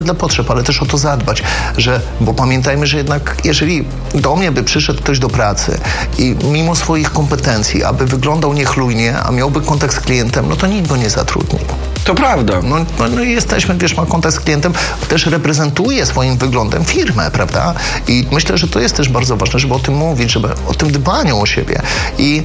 dla potrzeb, ale też o to zadbać, bo pamiętajmy, że jednak jeżeli do mnie by przyszedł ktoś do pracy i mimo swoich kompetencji, aby wyglądał niechlujnie, a miałby kontakt z klientem, no to nikt go nie zatrudnił. To prawda. No i jesteśmy, ma kontakt z klientem, też reprezentuje swoim wyglądem firmę, prawda? I myślę, że to jest też bardzo ważne, żeby o tym mówić, żeby o tym dbaniu o siebie. I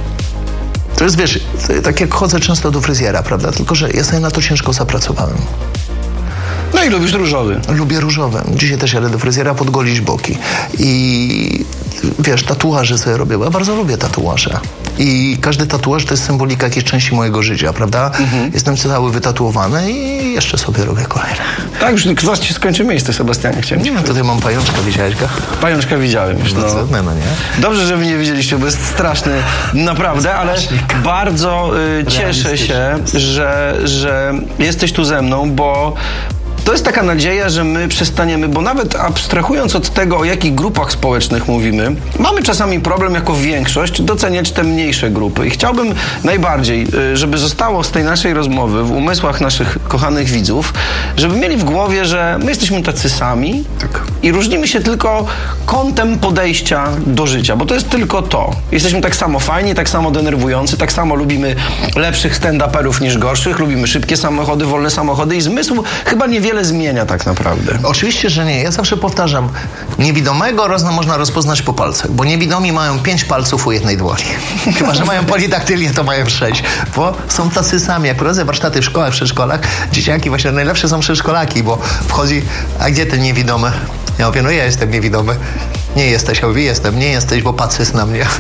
to jest, tak jak chodzę często do fryzjera, prawda? Tylko że ja sobie na to ciężko zapracowałem. No i lubisz różowy. Lubię różowe. Dzisiaj też jadę do fryzjera podgolić boki. I tatuaże sobie robię, bo ja bardzo lubię tatuaże. I każdy tatuaż to jest symbolika jakiejś części mojego życia, prawda? Jestem cały wytatuowany i jeszcze sobie robię kolejne. Tak, już zaraz ci skończy miejsce, Sebastianie. Nie wiem, tutaj mam pajączka, widziałeś go? Pajączka widziałem już, no. Cudne, no nie? Dobrze, że wy nie widzieliście, bo jest straszny, naprawdę, ale bardzo cieszę się, że jesteś tu ze mną, bo to jest taka nadzieja, że my przestaniemy, bo nawet abstrahując od tego, o jakich grupach społecznych mówimy, mamy czasami problem jako większość doceniać te mniejsze grupy. I chciałbym najbardziej, żeby zostało z tej naszej rozmowy w umysłach naszych kochanych widzów, żeby mieli w głowie, że my jesteśmy tacy sami i różnimy się tylko kątem podejścia do życia, bo to jest tylko to. Jesteśmy tak samo fajni, tak samo denerwujący, tak samo lubimy lepszych stand-uperów niż gorszych, lubimy szybkie samochody, wolne samochody i zmysł chyba niewiele zmienia tak naprawdę. Oczywiście, że nie. Ja zawsze powtarzam, niewidomego można rozpoznać po palcach, bo niewidomi mają 5 palców u jednej dłoni. Chyba że mają polidaktylię, to mają 6, bo są tacy sami. Jak prowadzę warsztaty w szkołach, w przedszkolach, dzieciaki właśnie najlepsze są przedszkolaki, bo wchodzi, a gdzie ten niewidomy? Ja mówię, no ja jestem niewidomy. Nie jesteś, ja mówię, jestem, nie jesteś, bo patrzysz na mnie.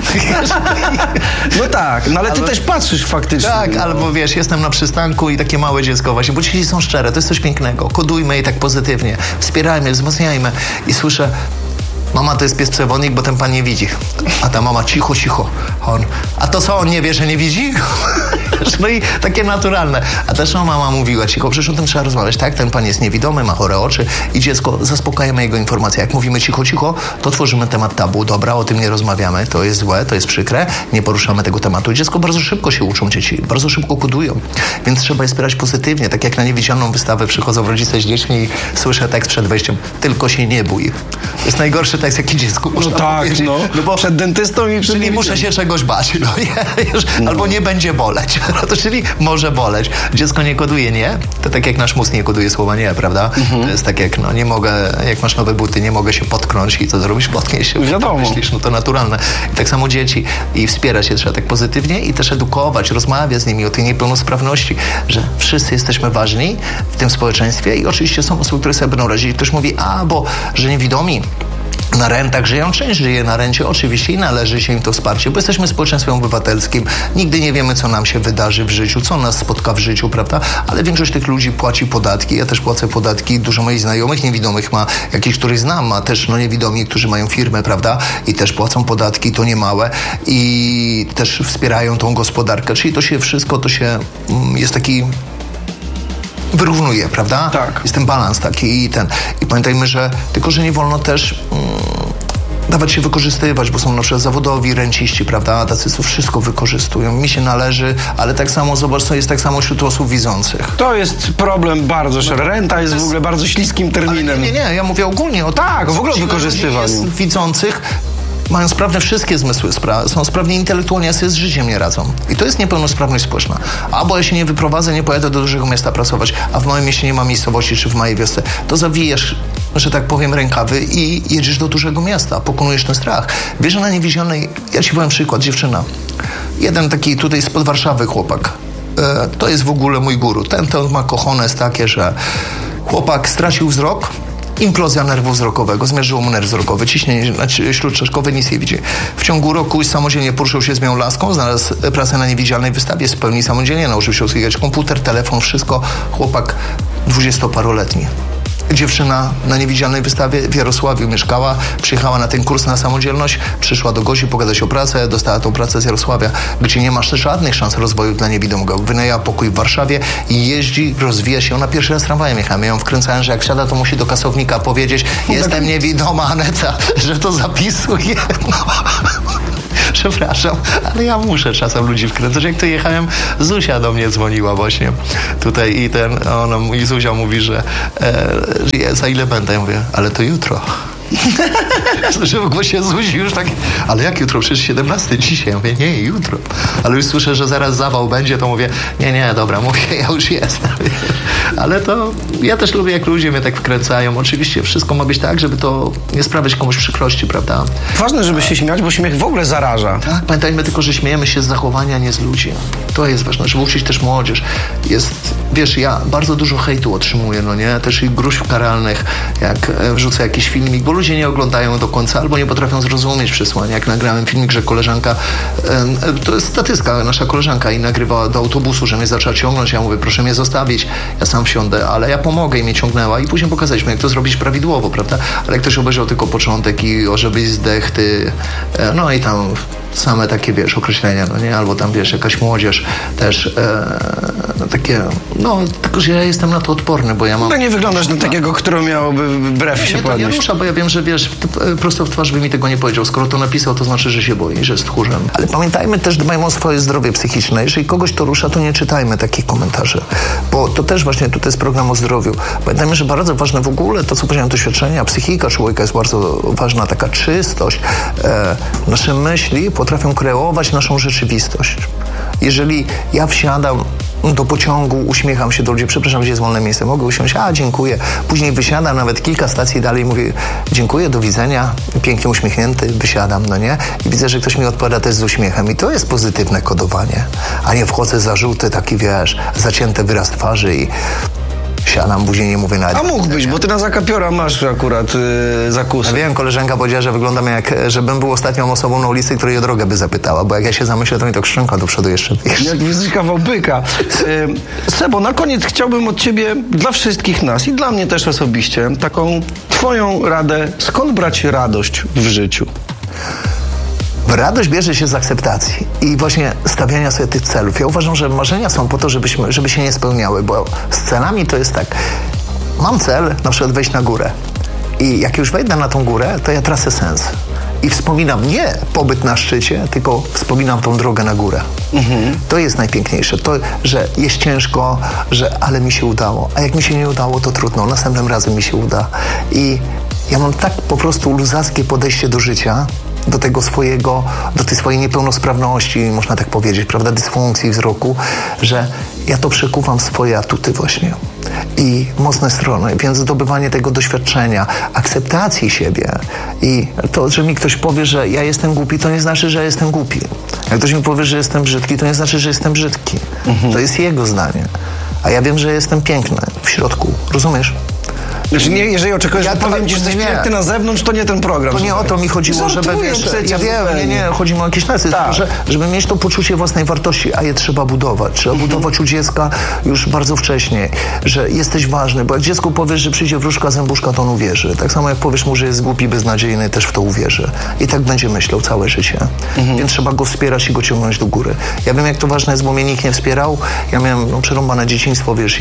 No tak, no ale ty też patrzysz faktycznie. Tak, albo jestem na przystanku i takie małe dziecko właśnie, bo dzieci są szczere, to jest coś pięknego. Kodujmy je tak pozytywnie, wspierajmy, wzmacniajmy. I słyszę, mama, to jest pies przewodnik, bo ten pan nie widzi. A ta mama, cicho, cicho. A to co, on nie wie, że nie widzi? No i takie naturalne. A też mama mówiła, cicho, przecież o tym trzeba rozmawiać, tak? Ten pan jest niewidomy, ma chore oczy i dziecko, zaspokajamy jego informacje. Jak mówimy cicho, cicho, to tworzymy temat tabu. Dobra, o tym nie rozmawiamy, to jest złe, to jest przykre, nie poruszamy tego tematu. Dziecko bardzo szybko się uczą, dzieci, bardzo szybko kodują. Więc trzeba je wspierać pozytywnie. Tak jak na niewidzialną wystawę przychodzą rodzice z dziećmi i słyszę tekst przed wejściem, tylko się nie bój. To jest najgorszy tekst, jaki dziecku można powiedzieć. No bo przed dentystą i przed czyli muszę się czegoś bać. Albo nie będzie boleć. To czyli może boleć. Dziecko nie koduje nie. To tak jak nasz mózg nie koduje słowa nie, prawda? To jest tak jak, nie mogę, jak masz nowe buty, nie mogę się potknąć i co zrobisz? Potkniesz się. Wiadomo. Myślisz, to naturalne. I tak samo dzieci. I wspierać się trzeba tak pozytywnie i też edukować, rozmawiać z nimi o tej niepełnosprawności, że wszyscy jesteśmy ważni w tym społeczeństwie i oczywiście są osoby, które sobie będą radzić. Ktoś mówi, że niewidomi na rentach żyją, część żyje na rencie, oczywiście i należy się im to wsparcie, bo jesteśmy społeczeństwem obywatelskim, nigdy nie wiemy, co nam się wydarzy w życiu, co nas spotka w życiu, prawda? Ale większość tych ludzi płaci podatki, ja też płacę podatki, dużo moich znajomych niewidomych ma, jakichś, których znam, ma też niewidomi, którzy mają firmę, prawda? I też płacą podatki, to niemałe i też wspierają tą gospodarkę, czyli jest taki wyrównuje, prawda? Tak. Jest ten balans taki i pamiętajmy, że nie wolno też dawać się wykorzystywać, bo są na przykład zawodowi renciści, prawda? Tacy co wszystko wykorzystują. Mi się należy, ale tak samo zobacz, co jest tak samo wśród osób widzących. To jest problem bardzo szeroki. Renta jest w ogóle bardzo śliskim terminem. Nie, ja mówię ogólnie o w ogóle o wykorzystywaniu. Widzących mają sprawne wszystkie zmysły, są sprawnie intelektualnie, a sobie z życiem nie radzą. I to jest niepełnosprawność społeczna. Albo ja się nie wyprowadzę, nie pojadę do dużego miasta pracować, a w małym mieście nie ma miejscowości, czy w małej wiosce, to zawijasz, że tak powiem, rękawy i jedziesz do dużego miasta, pokonujesz ten strach. Wiesz, że na niewidzialnej, ja ci powiem przykład, dziewczyna. Jeden taki tutaj spod Warszawy chłopak, to jest w ogóle mój guru. Ten ma cojones takie, że chłopak stracił wzrok, implozja nerwu wzrokowego, zmierzyło mu nerw wzrokowy, ciśnienie śródczaszkowe, nic nie widzi. W ciągu roku samodzielnie poruszył się z moją laską, znalazł pracę na niewidzialnej wystawie, spełni samodzielnie, nauczył się obsługiwać komputer, telefon, wszystko. Chłopak 20-paroletni. Dziewczyna na niewidzialnej wystawie w Jarosławiu mieszkała, przyjechała na ten kurs na samodzielność, przyszła do Gozi pogadać o pracę, dostała tą pracę z Jarosławia, gdzie nie masz żadnych szans rozwoju dla niewidomego. Wynajęła pokój w Warszawie i jeździ, rozwija się. Ona pierwszy raz tramwajem jechała. Ja ją wkręcałem, że jak wsiada, to musi do kasownika powiedzieć, jestem niewidoma, Aneta, że to zapisuje. przepraszam, ale ja muszę czasem ludzi wkręcać. Jak to jechałem, Zuzia do mnie dzwoniła właśnie tutaj i Zuzia mówi, że za ile będę? Ja mówię, ale to jutro. Słyszę w głosie Zuzi już tak, ale jak jutro? Przecież 17 dzisiaj. Ja mówię, nie, jutro. Ale już słyszę, że zaraz zawał będzie, to mówię, nie, dobra, mówię, ja już jestem. Ale to, ja też lubię, jak ludzie mnie tak wkręcają. Oczywiście wszystko ma być tak, żeby to nie sprawiać komuś przykrości, prawda? Ważne, żeby się śmiać, bo śmiech w ogóle zaraża. Tak, pamiętajmy tylko, że śmiejemy się z zachowania, nie z ludzi. To jest ważne, żeby uczyć też młodzież. Wiesz, ja bardzo dużo hejtu otrzymuję, no nie? Też i gruźb karalnych, jak wrzucę jakiś filmik, bo ludzie nie oglądają do końca albo nie potrafią zrozumieć przesłania. Jak nagrałem filmik, że koleżanka, to jest statystyka, nasza koleżanka i nagrywała do autobusu, że mnie zaczęła ciągnąć. Ja mówię, proszę mnie zostawić, ja sam wsiądę, ale ja pomogę i mnie ciągnęła i później pokazaliśmy, jak to zrobić prawidłowo, prawda? Ale jak ktoś obejrzał tylko początek i żebyś zdech, ty, no i tam same takie, wiesz, określenia, no nie? Albo tam, wiesz, jakaś młodzież też takie, no, tylko, że ja jestem na to odporny, bo ja mam... No nie wyglądasz na takiego, który miałby brew się podnieść. Nie rusza, bo ja wiem, że wiesz, prosto w twarz by mi tego nie powiedział. Skoro to napisał, to znaczy, że się boi, że jest tchórzem. Ale pamiętajmy też, dbajmy o swoje zdrowie psychiczne. Jeżeli kogoś to rusza, to nie czytajmy takich komentarzy. Bo to też właśnie tutaj jest program o zdrowiu. Pamiętajmy, że bardzo ważne w ogóle to, co powiedziałem, doświadczenia, psychika człowieka jest bardzo ważna, taka czystość. Nasze myśli potrafią kreować naszą rzeczywistość. Jeżeli ja wsiadam do pociągu, uśmiecham się do ludzi, przepraszam, gdzie jest wolne miejsce, mogę usiąść, dziękuję. Później wysiadam nawet kilka stacji dalej, mówię, dziękuję, do widzenia, pięknie uśmiechnięty, wysiadam, no nie? I widzę, że ktoś mi odpowiada też z uśmiechem i to jest pozytywne kodowanie, a nie wchodzę zarzuty, taki, wiesz, zacięty wyraz twarzy i siadam, później nie mówię nawet. A mógłbyś, bo ty na zakapiora masz akurat zakusy. Ja wiem, koleżanka powiedziała, że wyglądam żebym był ostatnią osobą na ulicy, której o drogę by zapytała, bo jak ja się zamyślę, to mi to krzczęka do przodu jeszcze wiesz. Jak jesteś kawał byka. Sebo, na koniec chciałbym od ciebie, dla wszystkich nas i dla mnie też osobiście, taką twoją radę, skąd brać radość w życiu? Radość bierze się z akceptacji i właśnie stawiania sobie tych celów. Ja uważam, że marzenia są po to, żeby się nie spełniały, bo z celami to jest tak, mam cel, na przykład wejść na górę i jak już wejdę na tą górę, to ja tracę sens. I wspominam nie pobyt na szczycie, tylko wspominam tą drogę na górę. To jest najpiękniejsze. To, że jest ciężko, ale mi się udało. A jak mi się nie udało, to trudno. Następnym razem mi się uda. I ja mam tak po prostu luzackie podejście do życia, do tego do tej swojej niepełnosprawności, można tak powiedzieć, prawda, dysfunkcji wzroku, że ja to przekuwam w swoje atuty właśnie i mocne strony, więc zdobywanie tego doświadczenia, akceptacji siebie i to, że mi ktoś powie, że ja jestem głupi, to nie znaczy, że jestem głupi. Jak ktoś mi powie, że jestem brzydki, to nie znaczy, że jestem brzydki. To jest jego zdanie. A ja wiem, że jestem piękny w środku. Rozumiesz? Znaczy nie, jeżeli oczekujesz, że powiem ci, że jesteś piękny na zewnątrz, to nie ten program. To nie o to mi chodziło, żeby wiesz, ja wiem, nie, chodzi mi o jakieś nasy, tak. Żeby mieć to poczucie własnej wartości, a je trzeba budować. Trzeba budować u dziecka już bardzo wcześnie, że jesteś ważny, bo jak dziecku powiesz, że przyjdzie wróżka, zębuszka, to on uwierzy. Tak samo jak powiesz mu, że jest głupi, beznadziejny, też w to uwierzy. I tak będzie myślał całe życie. Więc trzeba go wspierać i go ciągnąć do góry. Ja wiem, jak to ważne jest, bo mnie nikt nie wspierał. Ja miałem przerąbane dzieciństwo, wiesz,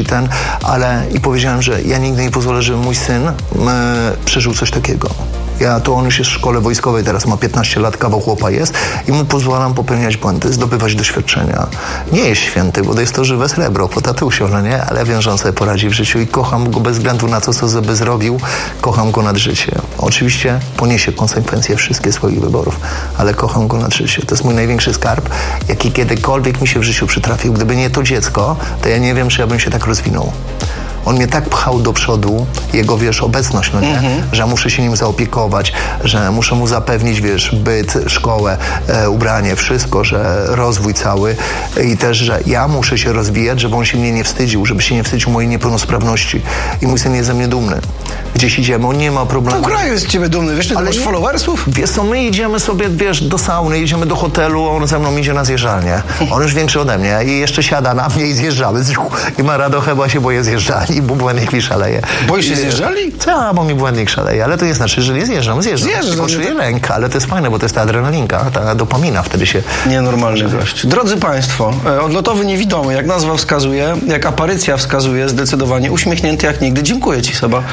i powiedziałem, że ja nigdy nie pozwolę, żeby mój syn przeżył coś takiego. On już jest w szkole wojskowej, teraz ma 15 lat, kawał chłopa jest i mu pozwalam popełniać błędy, zdobywać doświadczenia. Nie jest święty, bo to jest to żywe srebro po tatusiu, no nie? Ale ja wiem, że on sobie poradzi w życiu i kocham go bez względu na to, co sobie zrobił. Kocham go nad życie. Oczywiście poniesie konsekwencje wszystkie swoich wyborów, ale kocham go nad życie. To jest mój największy skarb, jaki kiedykolwiek mi się w życiu przytrafił. Gdyby nie to dziecko, to ja nie wiem, czy ja bym się tak rozwinął. On mnie tak pchał do przodu, jego, wiesz, obecność, no nie? Że muszę się nim zaopiekować, że muszę mu zapewnić, wiesz, byt, szkołę, ubranie, wszystko, że rozwój cały i też, że ja muszę się rozwijać, żeby on się mnie nie wstydził, żeby się nie wstydził mojej niepełnosprawności. I mój syn jest ze mnie dumny. Gdzieś idziemy, on nie ma problemu. Pół kraju jest z ciebie dumny, wiesz, ty masz followersów? Wiesz co, my idziemy sobie, wiesz, do sauny, idziemy do hotelu, on ze mną idzie na zjeżdżalnię. On już większy ode mnie i jeszcze siada na mnie i zjeżdżamy. I ma radochę, bo ja się boję zjeżdżali, bo błędnik mi szaleje. Boisz się zjeżdżali? Tak, bo mi błędnik szaleje, ale to nie znaczy, że nie zjeżdżam. Poczuję lęk, ale to jest fajne, bo to jest ta adrenalinka, ta dopamina wtedy się... Nienormalny gość. Drodzy Państwo, odlotowy niewidomy, jak nazwa wskazuje, jak aparycja wskazuje, zdecydowanie uśmiechnięty jak nigdy. Dziękuję Ci, Seba. Też bardzo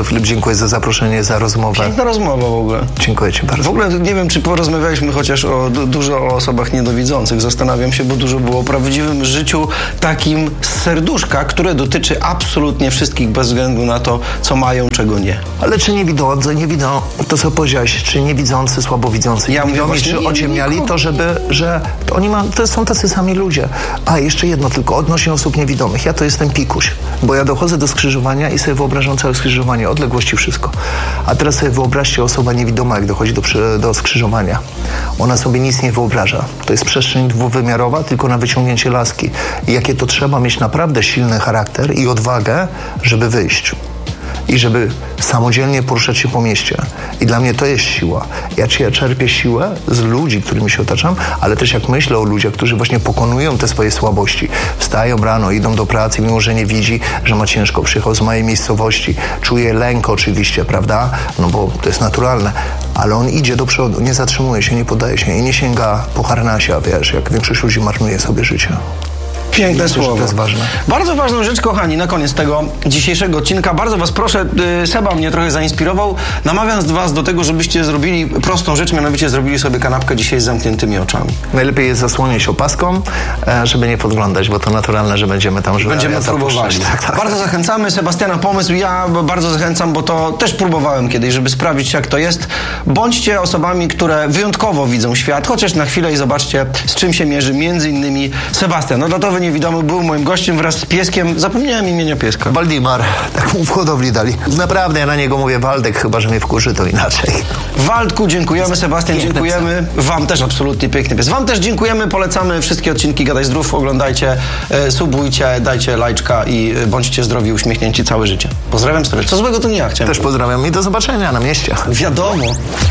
bardzo, Filip, dziękuję za zaproszenie, za rozmowę. Piękna rozmowa w ogóle. Dziękuję ci bardzo. W ogóle nie wiem, czy porozmawialiśmy chociaż dużo o osobach niedowidzących. Zastanawiam się, bo dużo było o prawdziwym życiu takim z serduszka, które dotyczy absolutnie wszystkich bez względu na to, co mają, czego nie. Ale czy niewidzący, to co powiedziałeś, czy niewidzący, słabowidzący, Ja mówię niewidomi, właśnie, czy ociemniali, to że oni to są tacy sami ludzie. A jeszcze jedno tylko, odnośnie osób niewidomych. Ja to jestem pikuś, bo ja dochodzę do skrzyżowania i sobie wyobrażam całe skrzyżowanie, odległości, wszystko. A teraz sobie wyobraźcie osoba niewidoma, jak dochodzi do skrzyżowania. Ona sobie nic nie wyobraża. To jest przestrzeń dwuwymiarowa, tylko na wyciągnięcie laski. I jakie to trzeba mieć naprawdę silny charakter i odwagę, żeby wyjść. I żeby samodzielnie poruszać się po mieście. I dla mnie to jest siła. Ja czerpię siłę z ludzi, którymi się otaczam, ale też jak myślę o ludziach, którzy właśnie pokonują te swoje słabości. Wstają rano, idą do pracy, mimo że nie widzi, że ma ciężko. Przyjechał z mojej miejscowości. Czuje lęk oczywiście, prawda? No bo to jest naturalne. Ale on idzie do przodu, nie zatrzymuje się, nie poddaje się i nie sięga po harnasia, wiesz, jak większość ludzi marnuje sobie życie. Piękne słowo. To jest ważne. Bardzo ważną rzecz, kochani, na koniec tego dzisiejszego odcinka. Bardzo was proszę, Seba mnie trochę zainspirował, namawiając was do tego, żebyście zrobili prostą rzecz, mianowicie zrobili sobie kanapkę dzisiaj z zamkniętymi oczami. Najlepiej jest zasłonić opaską, żeby nie podglądać, bo to naturalne, że będziemy tam próbowali. Tak. Bardzo zachęcamy. Sebastiana pomysł. Ja bardzo zachęcam, bo to też próbowałem kiedyś, żeby sprawdzić, jak to jest. Bądźcie osobami, które wyjątkowo widzą świat, chociaż na chwilę i zobaczcie, z czym się mierzy między innymi Sebastian. Odlotowy niewidomy był moim gościem wraz z pieskiem. Zapomniałem imienia pieska. Waldimar. Tak mu w hodowli dali. Naprawdę ja na niego mówię Waldek, chyba że mnie wkurzy, to inaczej. Waldku, dziękujemy. Sebastian, dziękujemy. Wam też absolutnie piękny pies. Wam też dziękujemy. Polecamy wszystkie odcinki Gadaj Zdrów. Oglądajcie, subujcie, dajcie lajczka i bądźcie zdrowi, uśmiechnięci całe życie. Pozdrawiam serdecznie. Co złego to nie ja chciałem. Też pozdrawiam i do zobaczenia na mieście. Wiadomo.